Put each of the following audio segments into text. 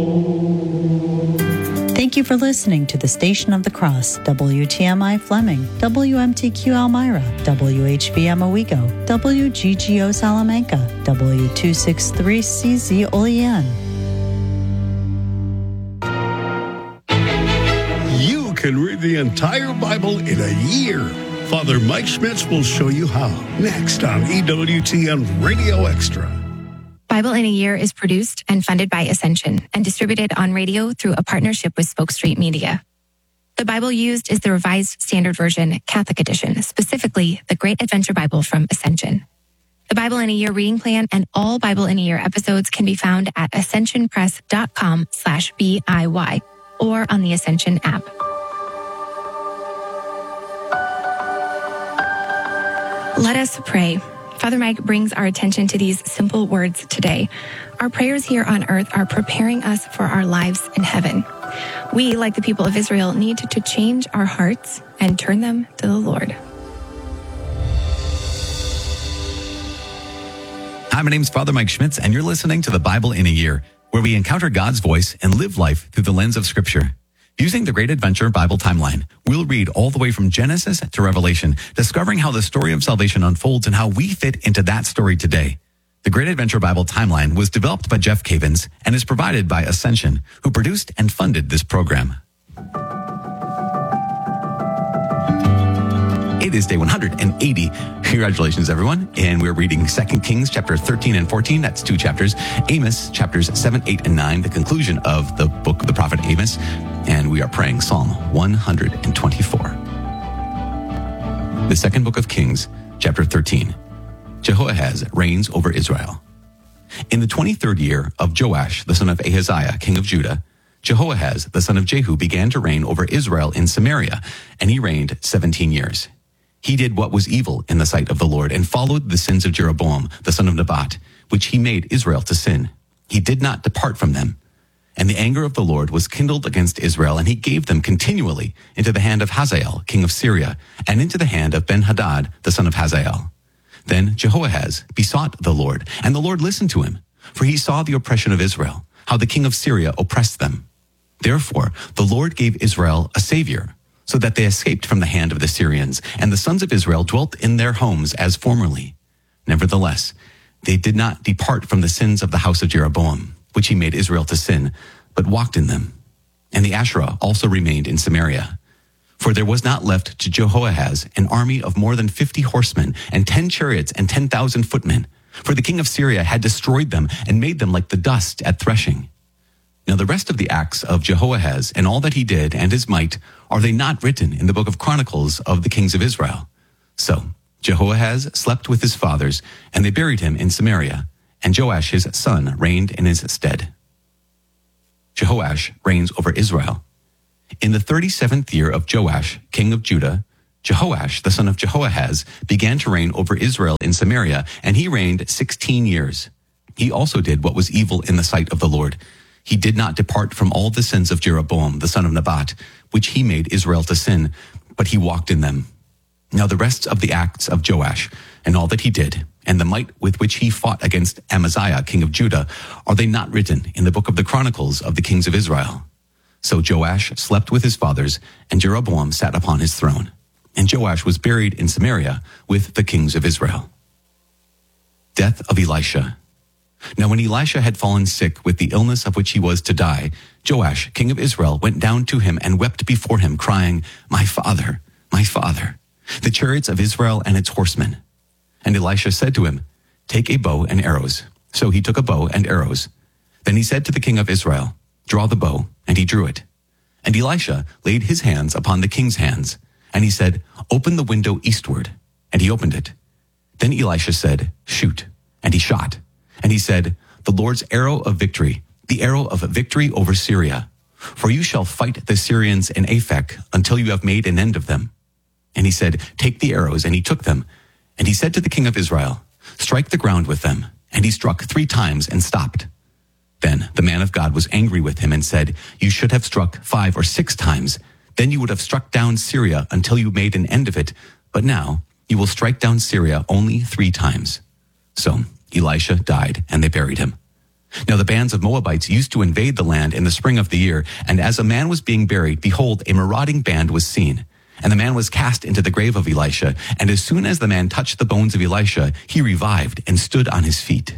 Thank you for listening to the Station of the Cross, WTMI Fleming, WMTQ Elmira, WHBM Owego, WGGO Salamanca, W263CZ Olean. You can read the entire Bible in a year. Father Mike Schmitz will show you how. Next on EWTN Radio Extra. Bible in a Year is produced and funded by Ascension and distributed on radio through a partnership with Spoke Street Media. The Bible used is the Revised Standard Version Catholic Edition, specifically the Great Adventure Bible from Ascension. The Bible in a Year reading plan and all Bible in a Year episodes can be found at ascensionpress.com/BIY or on the Ascension app. Let us pray. Father Mike brings our attention to these simple words today. Our prayers here on earth are preparing us for our lives in heaven. We, like the people of Israel, need to change our hearts and turn them to the Lord. Hi, my name is Father Mike Schmitz, and you're listening to the Bible in a Year, where we encounter God's voice and live life through the lens of Scripture. Using the Great Adventure Bible Timeline, we'll read all the way from Genesis to Revelation, discovering how the story of salvation unfolds and how we fit into that story today. The Great Adventure Bible Timeline was developed by Jeff Cavins and is provided by Ascension, who produced and funded this program. It is day 180. Congratulations, everyone. And we're reading 2 Kings chapter 13 and 14. That's 2 chapters. Amos chapters 7, 8, and 9, the conclusion of the book of the prophet Amos. And we are praying Psalm 124. The second book of Kings, chapter 13. Jehoahaz reigns over Israel. In the 23rd year of Joash, the son of Ahaziah, king of Judah, Jehoahaz, the son of Jehu, began to reign over Israel in Samaria, and he reigned 17 years. He did what was evil in the sight of the Lord and followed the sins of Jeroboam, the son of Nebat, which he made Israel to sin. He did not depart from them. And the anger of the Lord was kindled against Israel, and he gave them continually into the hand of Hazael, king of Syria, and into the hand of Ben-Hadad, the son of Hazael. Then Jehoahaz besought the Lord, and the Lord listened to him, for he saw the oppression of Israel, how the king of Syria oppressed them. Therefore the Lord gave Israel a savior, so that they escaped from the hand of the Syrians, and the sons of Israel dwelt in their homes as formerly. Nevertheless, they did not depart from the sins of the house of Jeroboam, which he made Israel to sin, but walked in them. And the Asherah also remained in Samaria. For there was not left to Jehoahaz an army of more than 50 horsemen, and 10 chariots, and 10,000 footmen. For the king of Syria had destroyed them, and made them like the dust at threshing. Now the rest of the acts of Jehoahaz, and all that he did, and his might, are they not written in the book of Chronicles of the kings of Israel? So Jehoahaz slept with his fathers, and they buried him in Samaria, and Joash his son reigned in his stead. Jehoash reigns over Israel. In the 37th year of Joash, king of Judah, Jehoash, the son of Jehoahaz, began to reign over Israel in Samaria, and he reigned 16 years. He also did what was evil in the sight of the Lord. He did not depart from all the sins of Jeroboam, the son of Nebat, which he made Israel to sin, but he walked in them. Now the rest of the acts of Joash, and all that he did, and the might with which he fought against Amaziah, king of Judah, are they not written in the book of the Chronicles of the kings of Israel? So Joash slept with his fathers, and Jeroboam sat upon his throne. And Joash was buried in Samaria with the kings of Israel. Death of Elisha. Now when Elisha had fallen sick with the illness of which he was to die, Joash, king of Israel, went down to him and wept before him, crying, my father, the chariots of Israel and its horsemen. And Elisha said to him, take a bow and arrows. So he took a bow and arrows. Then he said to the king of Israel, draw the bow, and he drew it. And Elisha laid his hands upon the king's hands, and he said, open the window eastward. And he opened it. Then Elisha said, shoot. And he shot. And he said, the Lord's arrow of victory, the arrow of victory over Syria. For you shall fight the Syrians in Aphek until you have made an end of them. And he said, take the arrows, and he took them. And he said to the king of Israel, strike the ground with them. And he struck 3 times and stopped. Then the man of God was angry with him and said, you should have struck 5 or 6 times. Then you would have struck down Syria until you made an end of it. But now you will strike down Syria only 3 times. So Elisha died, and they buried him. Now the bands of Moabites used to invade the land in the spring of the year, and as a man was being buried, behold, a marauding band was seen. And the man was cast into the grave of Elisha, and as soon as the man touched the bones of Elisha, he revived and stood on his feet.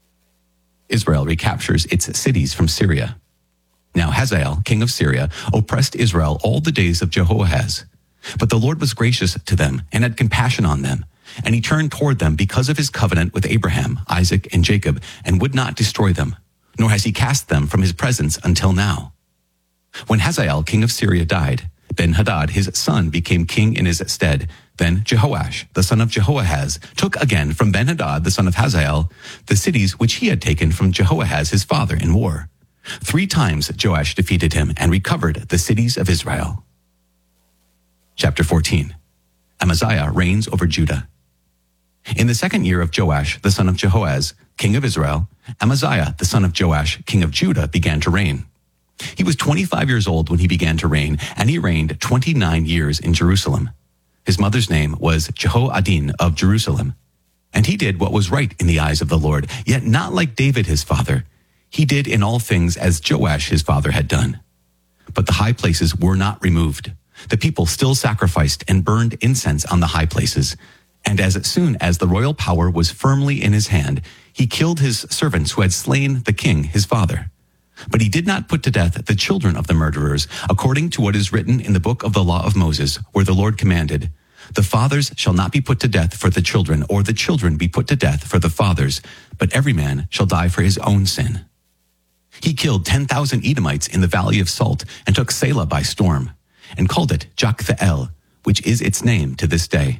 Israel recaptures its cities from Syria. Now Hazael, king of Syria, oppressed Israel all the days of Jehoahaz. But the Lord was gracious to them and had compassion on them. And he turned toward them because of his covenant with Abraham, Isaac, and Jacob, and would not destroy them, nor has he cast them from his presence until now. When Hazael, king of Syria, died, Ben-Hadad, his son, became king in his stead. Then Jehoash, the son of Jehoahaz, took again from Ben-Hadad, the son of Hazael, the cities which he had taken from Jehoahaz his father in war. 3 times Joash defeated him and recovered the cities of Israel. Chapter 14. Amaziah reigns over Judah. In the 2nd year of Joash, the son of Jehoahaz, king of Israel, Amaziah, the son of Joash, king of Judah, began to reign. He was 25 years old when he began to reign, and he reigned 29 years in Jerusalem. His mother's name was Jehoaddin of Jerusalem. And he did what was right in the eyes of the Lord, yet not like David his father. He did in all things as Joash his father had done. But the high places were not removed. The people still sacrificed and burned incense on the high places. And as soon as the royal power was firmly in his hand, he killed his servants who had slain the king his father. But he did not put to death the children of the murderers, according to what is written in the book of the law of Moses, where the Lord commanded, "The fathers shall not be put to death for the children, or the children be put to death for the fathers, but every man shall die for his own sin." He killed 10,000 Edomites in the valley of Salt, and took Selah by storm, and called it Joktheel, which is its name to this day.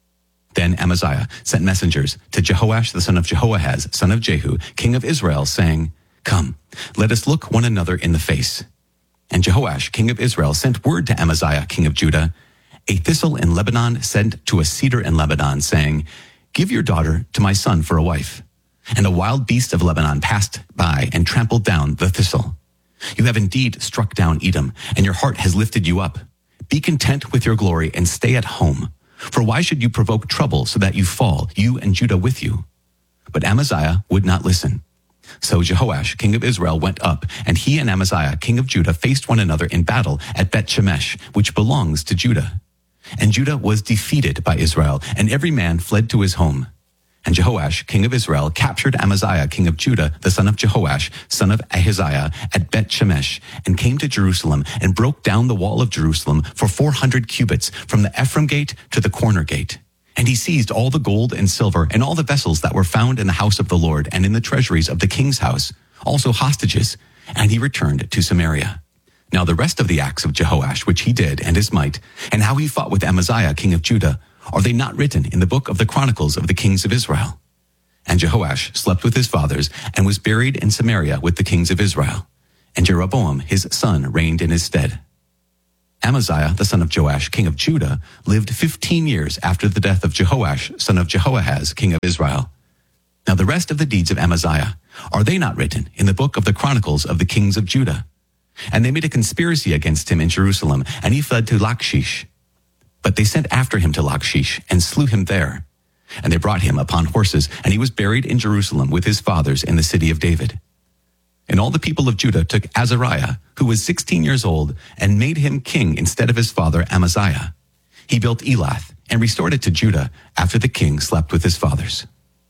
Then Amaziah sent messengers to Jehoash the son of Jehoahaz, son of Jehu, king of Israel, saying, "Come, let us look one another in the face." And Jehoash, king of Israel, sent word to Amaziah, king of Judah, "A thistle in Lebanon sent to a cedar in Lebanon, saying, 'Give your daughter to my son for a wife.' And a wild beast of Lebanon passed by and trampled down the thistle. You have indeed struck down Edom, and your heart has lifted you up. Be content with your glory and stay at home. For why should you provoke trouble so that you fall, you and Judah with you?" But Amaziah would not listen. So Jehoash, king of Israel, went up, and he and Amaziah, king of Judah, faced one another in battle at Bet-Shemesh, which belongs to Judah. And Judah was defeated by Israel, and every man fled to his home. And Jehoash, king of Israel, captured Amaziah, king of Judah, the son of Jehoash, son of Ahaziah, at Bet-Shemesh, and came to Jerusalem, and broke down the wall of Jerusalem for 400 cubits, from the Ephraim gate to the corner gate. And he seized all the gold and silver, and all the vessels that were found in the house of the Lord, and in the treasuries of the king's house, also hostages, and he returned to Samaria. Now the rest of the acts of Jehoash, which he did, and his might, and how he fought with Amaziah, king of Judah, are they not written in the book of the Chronicles of the kings of Israel? And Jehoash slept with his fathers, and was buried in Samaria with the kings of Israel. And Jeroboam his son reigned in his stead. Amaziah, the son of Joash, king of Judah, lived 15 years after the death of Jehoash, son of Jehoahaz, king of Israel. Now the rest of the deeds of Amaziah, are they not written in the book of the Chronicles of the kings of Judah? And they made a conspiracy against him in Jerusalem, and he fled to Lachish. But they sent after him to Lachish, and slew him there. And they brought him upon horses, and he was buried in Jerusalem with his fathers in the city of David. And all the people of Judah took Azariah, who was 16 years old, and made him king instead of his father Amaziah. He built Elath, and restored it to Judah, after the king slept with his fathers.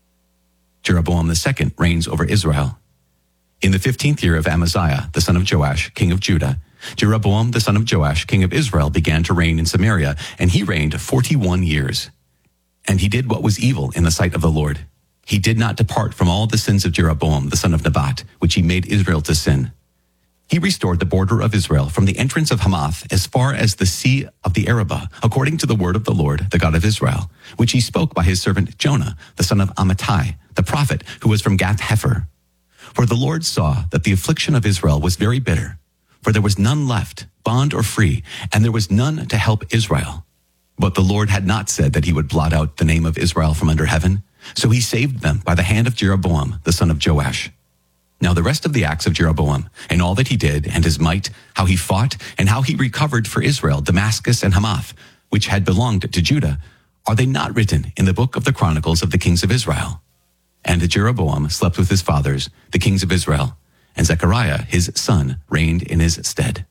Jeroboam II reigns over Israel. In the 15th year of Amaziah, the son of Joash, king of Judah, Jeroboam, the son of Joash, king of Israel, began to reign in Samaria, and he reigned 41 years. And he did what was evil in the sight of the Lord. He did not depart from all the sins of Jeroboam, the son of Nebat, which he made Israel to sin. He restored the border of Israel from the entrance of Hamath as far as the sea of the Arabah, according to the word of the Lord, the God of Israel, which he spoke by his servant Jonah, the son of Amittai, the prophet, who was from Gath-Hepher. For the Lord saw that the affliction of Israel was very bitter, for there was none left, bond or free, and there was none to help Israel. But the Lord had not said that he would blot out the name of Israel from under heaven, so he saved them by the hand of Jeroboam, the son of Joash. Now the rest of the acts of Jeroboam, and all that he did, and his might, how he fought, and how he recovered for Israel Damascus and Hamath, which had belonged to Judah, are they not written in the book of the Chronicles of the kings of Israel? And Jeroboam slept with his fathers, the kings of Israel, and Zechariah, his son, reigned in his stead.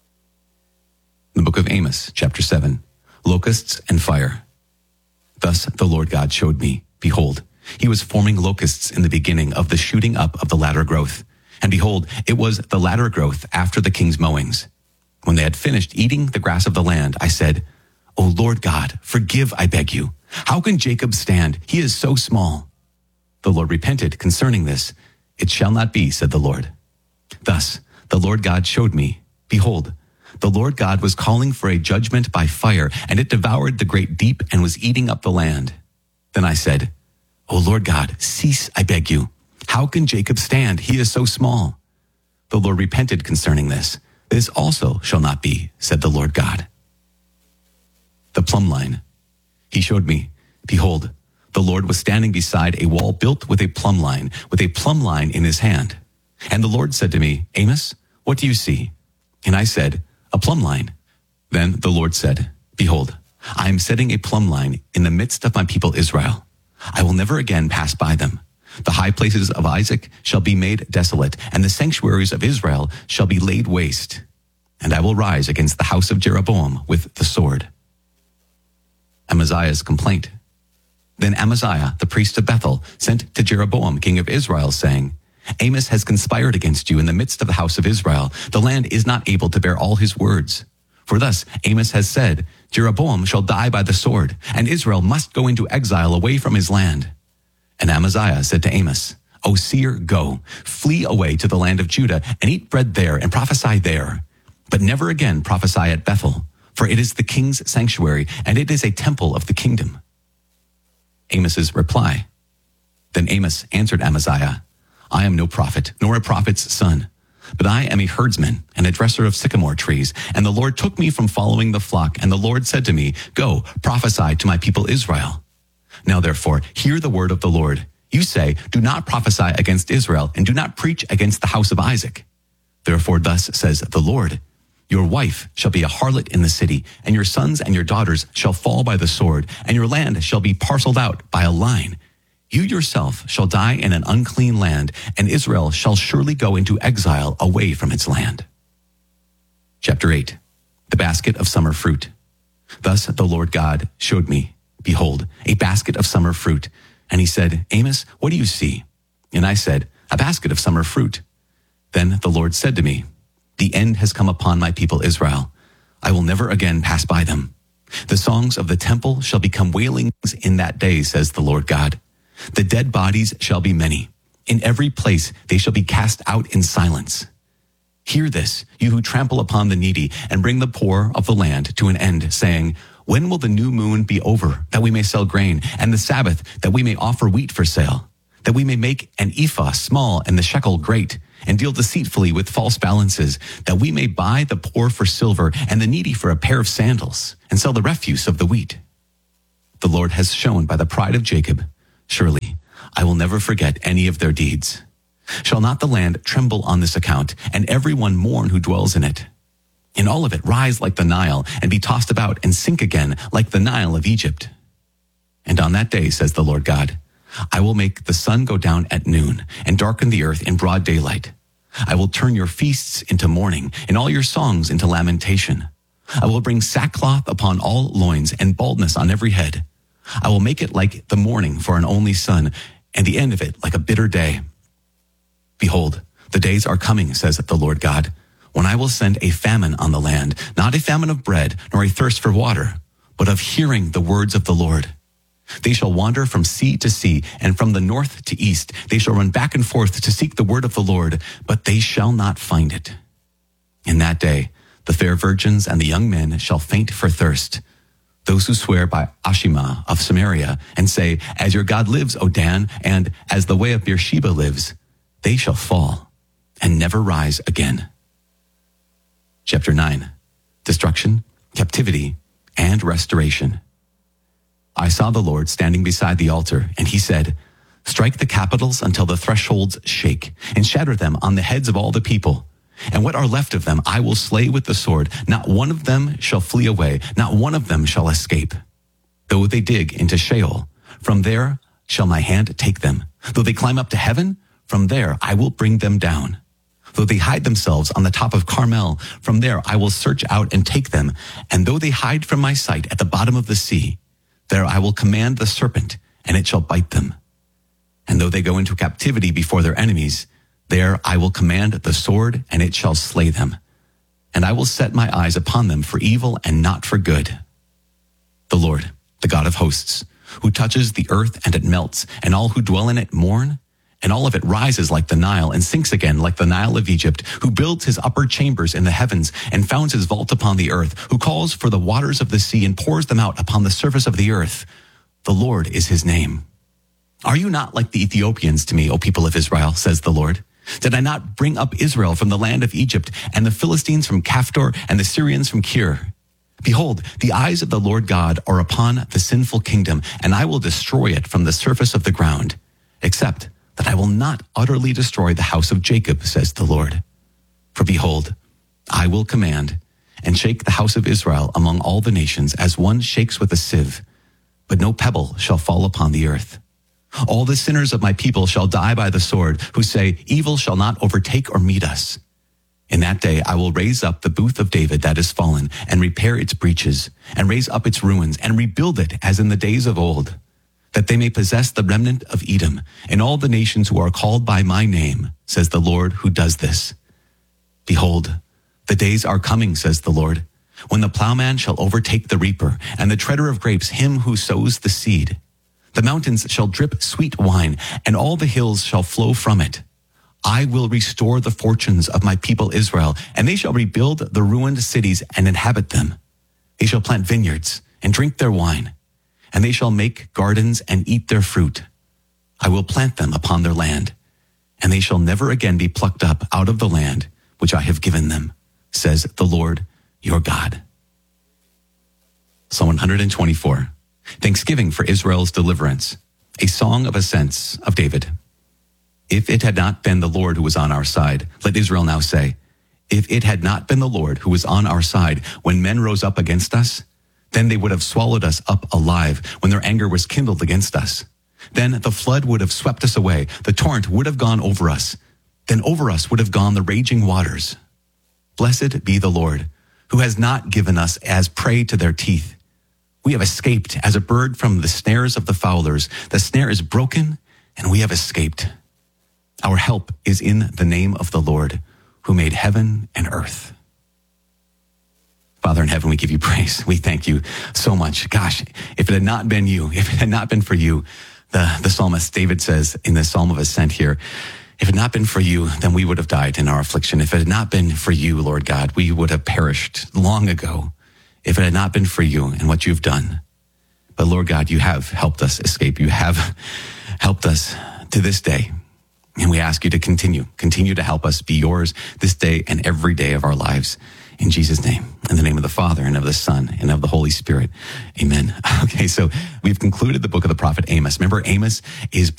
The book of Amos, chapter 7, locusts and fire. Thus the Lord God showed me, behold, he was forming locusts in the beginning of the shooting up of the latter growth. And behold, it was the latter growth after the king's mowings. When they had finished eating the grass of the land, I said, O Lord God, forgive, I beg you. How can Jacob stand? He is so small. The Lord repented concerning this. It shall not be, said the Lord. Thus the Lord God showed me, behold, the Lord God was calling for a judgment by fire, and it devoured the great deep and was eating up the land. Then I said, O Lord God, cease, I beg you. How can Jacob stand? He is so small. The Lord repented concerning this. This also shall not be, said the Lord God. The plumb line. He showed me, behold, the Lord was standing beside a wall built with a plumb line in his hand. And the Lord said to me, Amos, what do you see? And I said, a plumb line. Then the Lord said, behold, I am setting a plumb line in the midst of my people Israel. I will never again pass by them. The high places of Isaac shall be made desolate, and the sanctuaries of Israel shall be laid waste. And I will rise against the house of Jeroboam with the sword. Amaziah's complaint. Then Amaziah, the priest of Bethel, sent to Jeroboam, king of Israel, saying, Amos has conspired against you in the midst of the house of Israel. The land is not able to bear all his words. For thus Amos has said, Jeroboam shall die by the sword, and Israel must go into exile away from his land. And Amaziah said to Amos, O seer, go, flee away to the land of Judah, and eat bread there, and prophesy there. But never again prophesy at Bethel, for it is the king's sanctuary, and it is a temple of the kingdom. Amos's reply. Then Amos answered Amaziah, I am no prophet, nor a prophet's son, but I am a herdsman and a dresser of sycamore trees. And the Lord took me from following the flock, and the Lord said to me, Go, prophesy to my people Israel. Now therefore, hear the word of the Lord. You say, Do not prophesy against Israel, and do not preach against the house of Isaac. Therefore thus says the Lord, Your wife shall be a harlot in the city, and your sons and your daughters shall fall by the sword, and your land shall be parceled out by a line. You yourself shall die in an unclean land, and Israel shall surely go into exile away from its land. Chapter 8. The basket of summer fruit. Thus the Lord God showed me, behold, a basket of summer fruit. And he said, Amos, what do you see? And I said, a basket of summer fruit. Then the Lord said to me, The end has come upon my people Israel. I will never again pass by them. The songs of the temple shall become wailings in that day, says the Lord God. The dead bodies shall be many. In every place they shall be cast out in silence. Hear this, you who trample upon the needy, and bring the poor of the land to an end, saying, When will the new moon be over, that we may sell grain, and the Sabbath, that we may offer wheat for sale, that we may make an ephah small and the shekel great, and deal deceitfully with false balances, that we may buy the poor for silver, and the needy for a pair of sandals, and sell the refuse of the wheat? The Lord has shown by the pride of Jacob, surely I will never forget any of their deeds. Shall not the land tremble on this account, and every one mourn who dwells in it? In all of it rise like the Nile, and be tossed about, and sink again like the Nile of Egypt. And on that day, says the Lord God, I will make the sun go down at noon, and darken the earth in broad daylight. I will turn your feasts into mourning, and all your songs into lamentation. I will bring sackcloth upon all loins, and baldness on every head. I will make it like the morning for an only son, and the end of it like a bitter day. Behold, the days are coming, says the Lord God, when I will send a famine on the land, not a famine of bread, nor a thirst for water, but of hearing the words of the Lord. They shall wander from sea to sea, and from the north to east. They shall run back and forth to seek the word of the Lord, but they shall not find it. In that day, the fair virgins and the young men shall faint for thirst. Those who swear by Ashima of Samaria, and say, As your God lives, O Dan, and as the way of Beersheba lives, they shall fall and never rise again. Chapter 9. Destruction, captivity, and restoration. I saw the Lord standing beside the altar, and he said, Strike the capitals until the thresholds shake, and shatter them on the heads of all the people. And what are left of them I will slay with the sword. Not one of them shall flee away, not one of them shall escape. Though they dig into Sheol, from there shall my hand take them. Though they climb up to heaven, from there I will bring them down. Though they hide themselves on the top of Carmel, from there I will search out and take them. And though they hide from my sight at the bottom of the sea, there I will command the serpent, and it shall bite them. And though they go into captivity before their enemies, there I will command the sword, and it shall slay them. And I will set my eyes upon them for evil and not for good. The Lord, the God of hosts, who touches the earth and it melts, and all who dwell in it mourn, and all of it rises like the Nile and sinks again like the Nile of Egypt, who builds his upper chambers in the heavens and founds his vault upon the earth, who calls for the waters of the sea and pours them out upon the surface of the earth. The Lord is his name. Are you not like the Ethiopians to me, O people of Israel, says the Lord? Did I not bring up Israel from the land of Egypt, and the Philistines from Caphtor, and the Syrians from Kir? Behold, the eyes of the Lord God are upon the sinful kingdom, and I will destroy it from the surface of the ground, except that I will not utterly destroy the house of Jacob, says the Lord. For behold, I will command and shake the house of Israel among all the nations as one shakes with a sieve, but no pebble shall fall upon the earth. All the sinners of my people shall die by the sword, who say, evil shall not overtake or meet us. In that day I will raise up the booth of David that is fallen, and repair its breaches, and raise up its ruins, and rebuild it as in the days of old, that they may possess the remnant of Edom, and all the nations who are called by my name, says the Lord who does this. Behold, the days are coming, says the Lord, when the plowman shall overtake the reaper, and the treader of grapes him who sows the seed. The mountains shall drip sweet wine, and all the hills shall flow from it. I will restore the fortunes of my people Israel, and they shall rebuild the ruined cities and inhabit them. They shall plant vineyards and drink their wine, and they shall make gardens and eat their fruit. I will plant them upon their land, and they shall never again be plucked up out of the land which I have given them, says the Lord your God. Psalm 124, Thanksgiving for Israel's deliverance, a song of ascents of David. If it had not been the Lord who was on our side, let Israel now say, if it had not been the Lord who was on our side when men rose up against us, then they would have swallowed us up alive when their anger was kindled against us. Then the flood would have swept us away. The torrent would have gone over us. Then over us would have gone the raging waters. Blessed be the Lord, who has not given us as prey to their teeth. We have escaped as a bird from the snares of the fowlers. The snare is broken, and we have escaped. Our help is in the name of the Lord, who made heaven and earth. Father in heaven, we give you praise. We thank you so much. Gosh, if it had not been you, if it had not been for you, the psalmist David says in the Psalm of Ascent here, if it had not been for you, then we would have died in our affliction. If it had not been for you, Lord God, we would have perished long ago. If it had not been for you and what you've done. But Lord God, you have helped us escape. You have helped us to this day. And we ask you to continue to help us be yours this day and every day of our lives. In Jesus' name, in the name of the Father and of the Son and of the Holy Spirit. Amen. Okay, so we've concluded the book of the prophet Amos. Remember, Amos is